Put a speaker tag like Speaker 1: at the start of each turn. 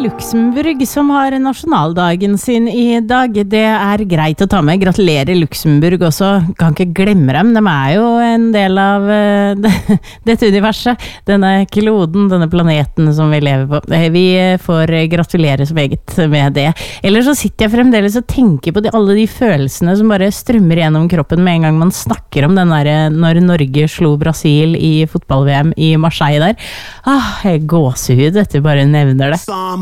Speaker 1: Luxembourg som har nasjonaldagen sin I dag. Det greit å ta med. Gratulerer Luxembourg også. Kan ikke glemme dem. De jo en del av dette universet. Denne kloden, denne planeten som vi lever på. Vi får gratulere så meget med det. Eller så sitter jeg fremdeles og tenker på alle de følelsene som bare strømmer gjennom kroppen med en gang man snakker om den der når Norge slo Brasil I fotball-VM I Marseille der. Jeg gåsehud etter bare nevner det.